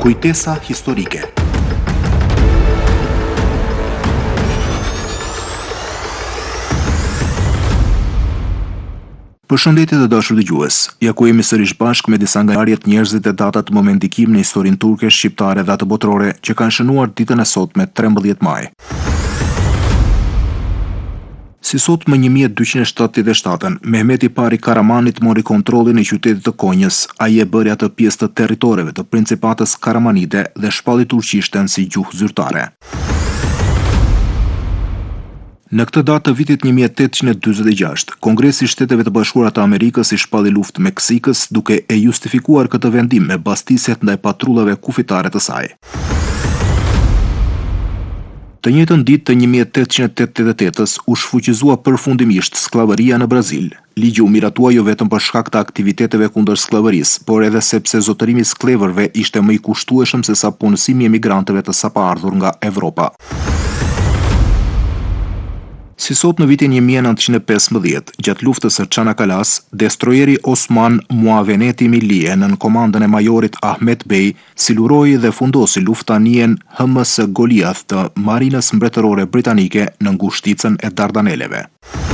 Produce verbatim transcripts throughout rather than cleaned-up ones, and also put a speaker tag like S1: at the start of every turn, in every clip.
S1: Kujtesa historike. Përshëndetje të dashur dëgjues. Ja ku jemi sërish bashkë me disa nga ngjarjet, njerëzit e datat momendikim në historinë turke, shqiptare dhe atë botërore që kanë shënuar ditën e sotme trembëdhjetë maj. Si sot më një mijë e dyqind e shtatëdhjetë e shtatën, Mehmeti i Pari Karamanit mori kontrollin e qytetit të Konjës. Ai e bëri atë pjesë të territoreve të Principatës Karamanide dhe shpalli turqishten si gjuhë zyrtare. Në këtë datë të vitit një mijë e tetëqind e dyzet e gjashtë, Kongresi i Shteteve të Bashkuara të Amerikës i shpalli luftë Meksikës, duke e justifikuar këtë vendim me bastisjet ndaj patrullave kufitare të saj. Të njëjtën ditë të një mijë e tetëqind e tetëdhjetë e tetës u shfuqizua përfundimisht skllavëria në Brazil. Ligji u miratua jo vetëm për shkak të aktiviteteve kundër skllavërisë, por edhe sepse zotërimi i skleverëve ishte më i kushtueshëm se sa punësimi i emigrantëve të sapaardhur nga Evropa. Si sot në vitin një mijë e nëntëqind e pesëmbëdhjetë, gjatë luftës së Çanakkale's, destrojeri Osman Muaveneti Millie nën komandën e majorit Ahmet Bey siluroi dhe fundosi luftanijen H M S Goliath të Marinës Mbretërore Britanike në ngushticën e Dardaneleve.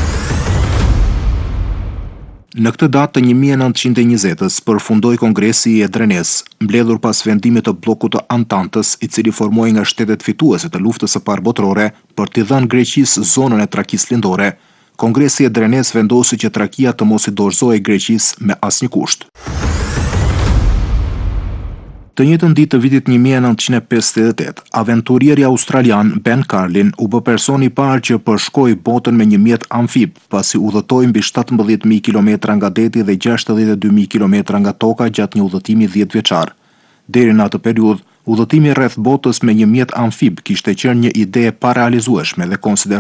S1: Në këtë datë të një mijë e nëntëqind e njëzetës përfundoi Kongresi i Edrenes, mbledhur pas vendimit të bllokut të Antantës, i cili formohej nga shtetet fituese të luftës së parë botërore për t'i dhënë Greqisë zonën e Trakisë Lindore. Kongresi i Edrenes vendosi që Trakia të mos i dorëzohej Greqisë me asnjë kusht. Të njëjtën ditë të vitit një mijë e nëntëqind e pesëdhjetë e tetë, aventurieri australian Ben Carlin u bë personi i parë që përshkoi botën me një mjet amfib, pasi udhëtoi mbi shtatëmbëdhjetë mijë kilometra nga deti dhe gjashtëdhjetë e dy mijë kilometra nga toka gjatë një udhëtimi dhjetëvjeçar. Deri në atë periudhë, udhëtimi rreth botës me një mjet amfib kishte qenë një ide e parealizueshme dhe konsiderohej